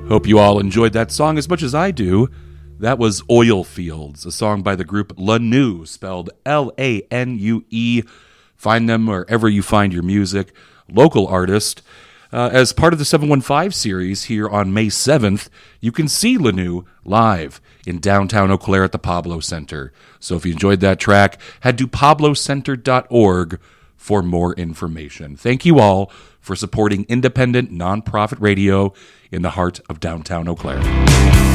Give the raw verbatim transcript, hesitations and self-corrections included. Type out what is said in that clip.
Hope you all enjoyed that song as much as I do. That was Oil Fields, a song by the group Lanue, spelled L A N U E. Find them wherever you find your music. Local artist. Uh, as part of the seven one five series here on May seventh, you can see Lanue live in downtown Eau Claire at the Pablo Center. So if you enjoyed that track, head to pablo center dot org for more information. Thank you all for supporting independent, nonprofit radio in the heart of downtown Eau Claire.